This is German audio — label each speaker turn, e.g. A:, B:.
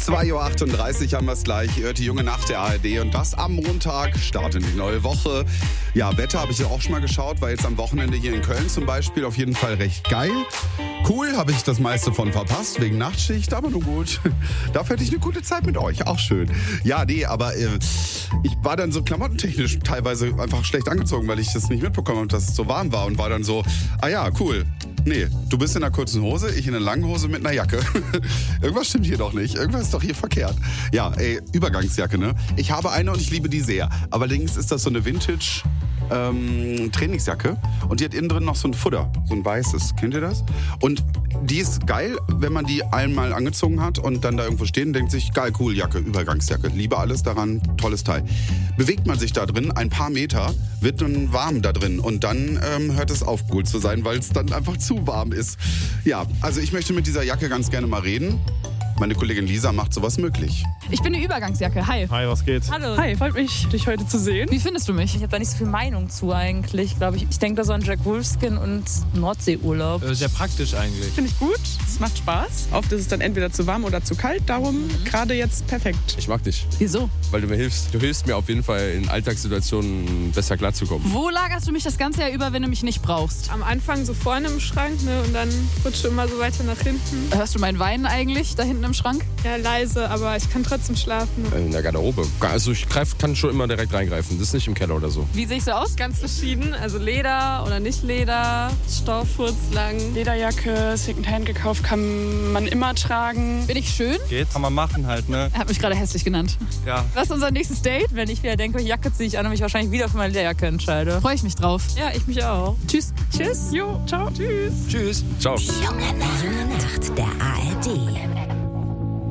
A: 2.38 Uhr haben wir es gleich. Ihr hört die junge Nacht der ARD und das am Montag. Startet die neue Woche. Ja, Wetter habe ich ja auch schon mal geschaut, war jetzt am Wochenende hier in Köln zum Beispiel auf jeden Fall recht geil. Cool, habe ich das meiste von verpasst, wegen Nachtschicht, aber nun gut. Dafür hatte ich eine gute Zeit mit euch, auch schön. Ja, nee, aber ich war dann so klamottentechnisch teilweise einfach schlecht angezogen, weil ich das nicht mitbekommen habe, dass es so warm war und war dann so, ah ja, cool. Nee, du bist in einer kurzen Hose, ich in einer langen Hose mit einer Jacke. Irgendwas stimmt hier doch nicht. Irgendwas ist doch hier verkehrt. Ja, Übergangsjacke, ne? Ich habe eine und ich liebe die sehr. Allerdings ist das so eine Vintage Trainingsjacke und die hat innen drin noch so ein Futter, so ein weißes. Kennt ihr das? Und die ist geil, wenn man die einmal angezogen hat und dann da irgendwo steht und denkt sich, geil, cool, Jacke, Übergangsjacke. Liebe alles daran, tolles Teil. Bewegt man sich da drin ein paar Meter, wird dann warm da drin und dann hört es auf, cool zu sein, weil es dann einfach zu warm ist. Ja, also ich möchte mit dieser Jacke ganz gerne mal reden. Meine Kollegin Lisa macht sowas möglich.
B: Ich bin eine Übergangsjacke. Hi.
C: Hi, was geht?
D: Hallo.
B: Hi, freut mich, dich heute zu sehen. Wie findest du mich?
D: Ich habe da nicht so viel Meinung zu eigentlich, glaube ich. Ich denke da so an Jack Wolfskin und Nordseeurlaub.
C: Sehr praktisch eigentlich.
B: Finde ich gut. Es macht Spaß. Oft ist es dann entweder zu warm oder zu kalt. Darum gerade jetzt perfekt.
E: Ich mag dich.
B: Wieso?
E: Weil du mir hilfst. Du hilfst mir auf jeden Fall in Alltagssituationen besser klarzukommen.
B: Wo lagerst du mich das ganze Jahr über, wenn du mich nicht brauchst?
F: Am Anfang so vorne im Schrank, ne, und dann rutscht du immer so weiter nach hinten.
B: Hörst du mein Weinen eigentlich da hinten im Schrank?
F: Ja, leise, aber ich kann trotzdem schlafen.
E: In der Garderobe. Also ich kann schon immer direkt reingreifen. Das ist nicht im Keller oder so.
B: Wie sehe ich so aus?
F: Ganz verschieden, also Leder oder nicht Leder, Stoff, furzlang.
G: Lederjacke, Secondhand gekauft, kann man immer tragen.
B: Bin ich schön?
C: Geht, kann man machen halt, ne?
B: Er hat mich gerade hässlich genannt.
C: Ja.
B: Was ist unser nächstes Date?
D: Wenn ich wieder denke, welche Jacke ziehe ich an und mich wahrscheinlich wieder für meine Lederjacke entscheide.
B: Freue ich mich drauf.
D: Ja, ich mich auch.
B: Tschüss.
D: Tschüss.
G: Jo, ciao. Tschüss.
E: Tschüss. Ciao.
H: Die junge Nacht der ARD.